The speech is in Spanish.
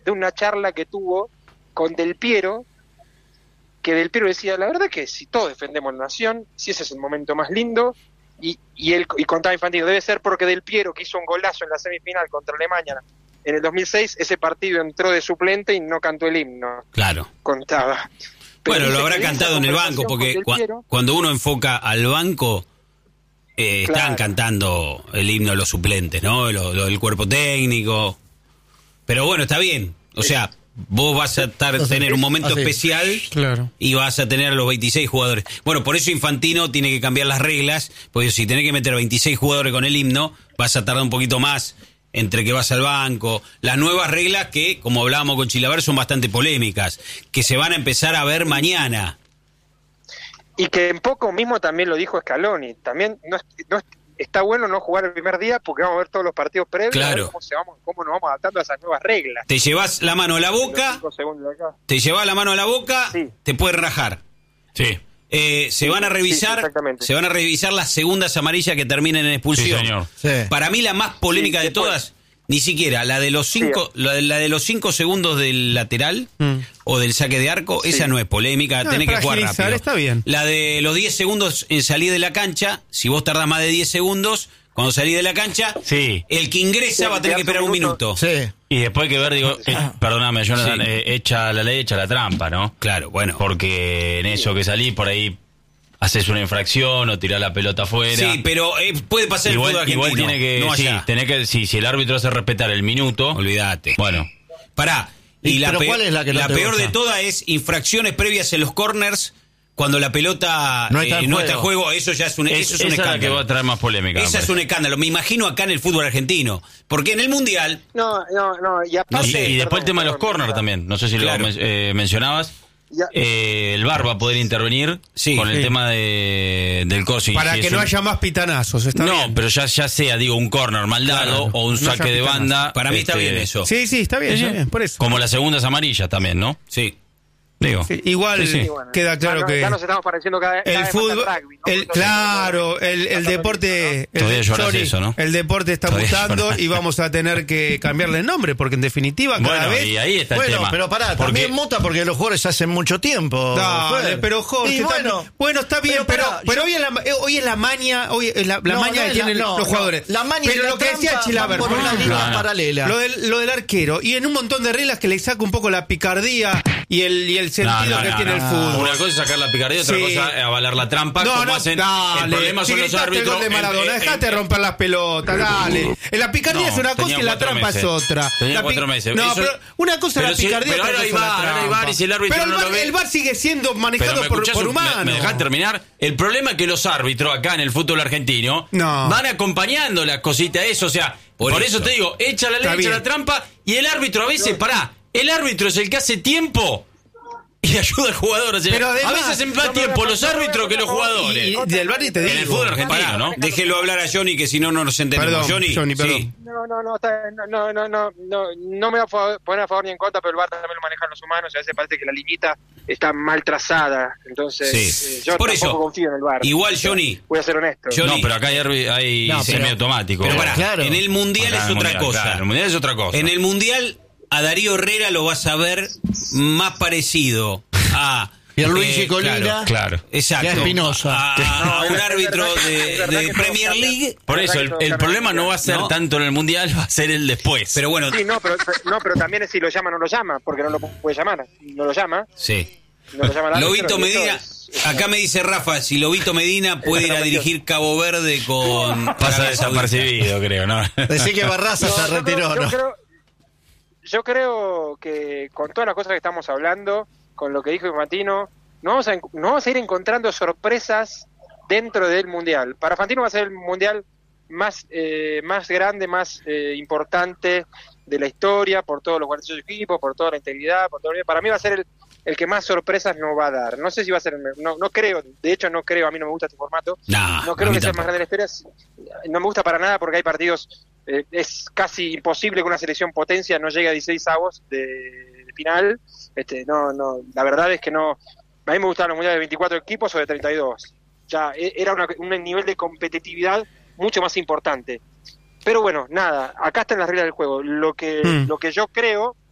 de una charla que tuvo con Del Piero, que Del Piero decía, la verdad que si todos defendemos la nación, si ese es el momento más lindo, y contaba Infantino, debe ser porque Del Piero, que hizo un golazo en la semifinal contra Alemania en el 2006, ese partido entró de suplente y no cantó el himno. Claro. Contaba. Pero bueno, lo habrá cantado en el banco, porque cuando uno enfoca al banco, están cantando el himno de los suplentes, ¿no? Lo del cuerpo técnico. Pero bueno, está bien. O sea, vos vas a tener un momento especial y vas a tener a los 26 jugadores. Bueno, por eso Infantino tiene que cambiar las reglas, porque si tenés que meter 26 jugadores con el himno, vas a tardar un poquito más entre que vas al banco. Las nuevas reglas que, como hablábamos con Chilaver, son bastante polémicas, que se van a empezar a ver mañana. Y que en poco mismo también lo dijo Scaloni. También no está bueno no jugar el primer día porque vamos a ver todos los partidos previos. Claro. Cómo nos vamos adaptando a esas nuevas reglas. Te llevas la mano a la boca, sí. Te puedes rajar. Sí. Se van a revisar las segundas amarillas que terminen en expulsión. Sí, señor. Sí. Para mí la más polémica de todas, ni siquiera la de los 5 la de los 5 segundos del lateral o del saque de arco, esa no es polémica, tenés que jugar rápido. Está bien. La de los 10 segundos en salir de la cancha, si vos tardás más de 10 segundos cuando salís de la cancha, el que ingresa va a tener que esperar un minuto. Sí. Y después hay que ver, perdóname, Jonathan, echa la ley, echa la trampa, ¿no? Claro, bueno. Porque en eso que salís, por ahí haces una infracción o tirás la pelota afuera. Sí, pero puede pasar el fútbol argentino. Igual tiene que, si el árbitro hace respetar el minuto, olvídate. Bueno. Pará. Y la ¿cuál es la que la peor de todas es infracciones previas en los corners cuando la pelota no está en juego. Eso ya es un escándalo. Es la que va a traer más polémica. Esa es un escándalo. Me imagino acá en el fútbol argentino. Porque en el Mundial... No. Y aparte, y después el tema de los corners también. No sé si lo mencionabas. El VAR va a poder intervenir con el tema del coso. Para que no haya más pitanazos. Está bien. Pero ya sea, un córner mal dado o un saque de banda. Para mí está bien eso. Sí, está bien, por eso. Como las segundas amarillas también, ¿no? Sí. Sí, igual queda claro que ya nos estamos pareciendo cada el fútbol, vez más al rugby, ¿no? el deporte, el deporte está mutando y vamos a tener que cambiarle el nombre porque en definitiva cada vez. Y ahí está el tema. Pero pará, también muta porque los jugadores hacen mucho tiempo. Dale, pero Jorge, está bien, pero hoy es la maña, maña que tienen los jugadores. La maña pero lo que decía Chilaver por una liga paralela. Lo del arquero y en un montón de reglas que le saca un poco la picardía y el sentido que tiene el fútbol. Una cosa es sacar la picardía, otra cosa es avalar la trampa. Hacen. El problema son los árbitros. De Maradona, dejate romper las pelotas, dale. La picardía es una cosa y la trampa es otra. Tenía 4 meses. No, pero una cosa es la picardía, pero ahora hay VAR, y si el árbitro no lo ve. El VAR sigue siendo manejado por humanos. ¿Me dejás terminar? El problema es que los árbitros acá en el fútbol argentino van acompañando las cositas eso, o sea, por eso te digo, echa la ley, echa la trampa, y el árbitro a veces, el árbitro es el que hace tiempo y ayuda al jugador. O sea, pero además, a veces hacen más tiempo los árbitos que los jugadores. Y del VAR te digo. En el fútbol argentino, ¿no? Déjelo hablar a Johnny, que si no nos entendemos. Johnny, perdón. Sí. No me voy a poner a favor ni en contra, pero el VAR también lo manejan los humanos y a veces parece que la limita está mal trazada. Entonces, yo por tampoco eso, confío en el VAR. Igual, Johnny. Voy a ser honesto. No, pero acá hay semiautomático. Pero en el Mundial es otra cosa. Claro, el Mundial es otra cosa. En el Mundial, a Darío Herrera lo vas a ver más parecido a... Y a Luigi Colina, claro. Exacto. Y a Espinosa. A un árbitro de Premier League. Por eso, el problema no va a ser tanto en el Mundial, va a ser el después. Pero bueno. Sí, pero también es si lo llama o no lo llama, porque no lo puede llamar. No lo llama. Sí. No lo llama el árbitro, Lobito Medina, acá me dice Rafa, si Lobito Medina puede ir a dirigir Cabo Verde con... Pasa desapercibido, creo, ¿no? Decir que Barraza se retiró, ¿no? Yo creo que con todas las cosas que estamos hablando, con lo que dijo Infantino, no vamos a ir encontrando sorpresas dentro del Mundial. Para Infantino va a ser el Mundial más grande, más importante de la historia, por todos los 48 equipos, por toda la integridad, para mí va a ser el que más sorpresas nos va a dar. No sé si va a ser, no creo, de hecho no creo, a mí no me gusta este formato, no creo que sea el más grande de la historia, no me gusta para nada porque hay partidos, es casi imposible que una selección potencia no llegue a 16 avos de final. La verdad es que no, a mí me gustan los mundiales de 24 equipos o de 32, ya era un nivel de competitividad mucho más importante. Pero bueno, nada, acá están las reglas del juego. Lo que yo creo